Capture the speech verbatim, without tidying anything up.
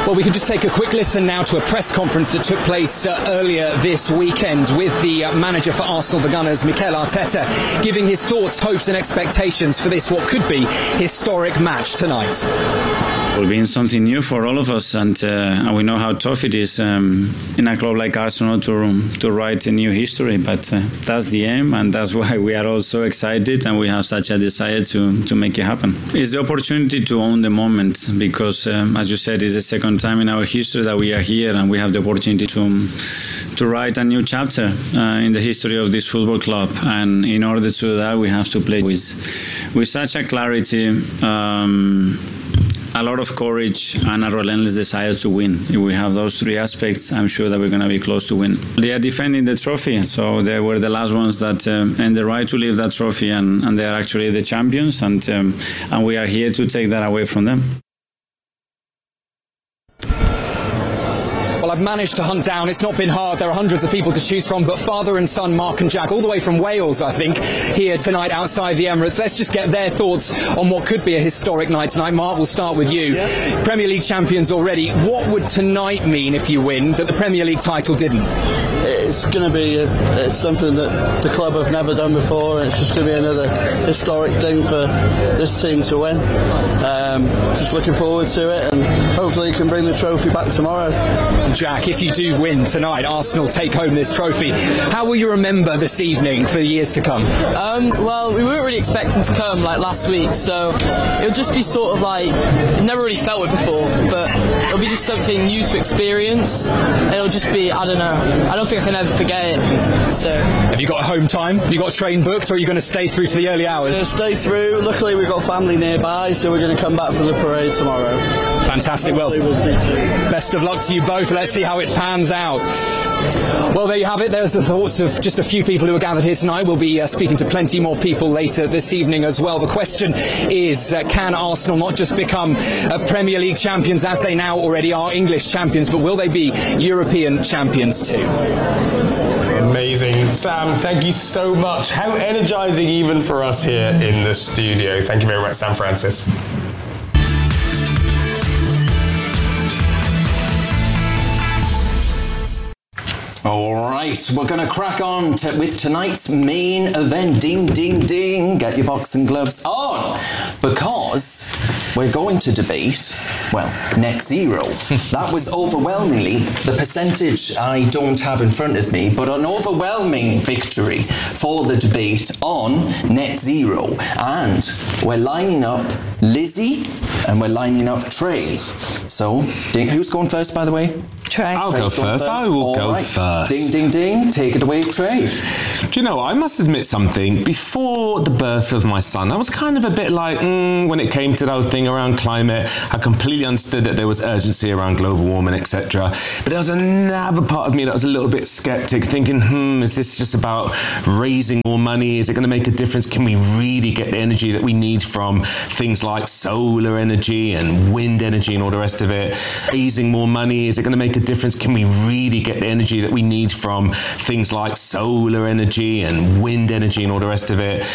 Well, we can just take a quick listen now to a press conference that took place uh, earlier this weekend with the uh, manager for Arsenal, the Gunners, Mikel Arteta, giving his thoughts, hopes and expectations for this, what could be historic match tonight. It will be something new for all of us, and, uh, and we know how tough it is um, in a club like Arsenal to to write a new history, but uh, that's the aim, and that's why we are all so excited and we have such a desire to, to make it happen. It's the opportunity to own the moment because, um, as you said, it's the second time in our history that we are here and we have the opportunity to um, to write a new chapter uh, in the history of this football club, and in order to do that we have to play with, with such a clarity, um, a lot of courage and a relentless desire to win. If we have those three aspects, I'm sure that we're going to be close to win. They are defending the trophy, so they were the last ones that um, earned the right to leave that trophy, and, and they are actually the champions, and um, and we are here to take that away from them. Well, I've managed to hunt down, it's not been hard, there are hundreds of people to choose from, but father and son, Mark and Jack, all the way from Wales, I think, here tonight outside the Emirates. Let's just get their thoughts on what could be a historic night tonight. Mark, we'll start with you. Yeah. Premier League champions already. What would tonight mean if you win that the Premier League title didn't? It's going to be a, it's something that the club have never done before, and it's just going to be another historic thing for this team to win. Um, just looking forward to it, and hopefully you can bring the trophy back tomorrow. Jack, if you do win tonight, Arsenal take home this trophy, how will you remember this evening for the years to come? Um, well, we weren't really expecting to come like last week, so it'll just be sort of like, I've never really felt it before, but it'll be just something new to experience. It'll just be, I don't know, I don't think I can ever forget it. So, have you got a home time? Have you got a train booked, or are you going to stay through to the early hours? We're going to stay through. Luckily we've got family nearby, so we're going to come back for the parade tomorrow. Fantastic. Well, we'll see you. Best of luck to you both. Let's see how it pans out. Well, there you have it. There's the thoughts of just a few people who are gathered here tonight. We'll be uh, speaking to plenty more people later this evening as well. The question is, uh, can Arsenal not just become uh, Premier League champions, as they now already are English champions, but will they be European champions too? Amazing. Sam, thank you so much. How energising even for us here in the studio. Thank you very much, Sam Francis. All right, we're going to crack on to, with tonight's main event. Ding, ding, ding. Get your boxing gloves on, because we're going to debate, well, net zero. That was overwhelmingly the percentage I don't have in front of me, but an overwhelming victory for the debate on net zero. And we're lining up Lizzie and we're lining up Trey. So, ding, who's going first, by the way? Trey. I'll go first. first. I will All go right. first. Ding, ding, ding. Take it away, Trey. Do you know, I must admit something. Before the birth of my son, I was kind of a bit like, mm, when it came to the whole thing around climate, I completely understood that there was urgency around global warming, et cetera. But there was another part of me that was a little bit skeptic, thinking, hmm, is this just about raising more money? Is it going to make a difference? Can we really get the energy that we need from things like solar energy and wind energy and all the rest of it? Raising more money, is it going to make a difference? Can we really get the energy that we need from things like solar energy and wind energy and all the rest of it?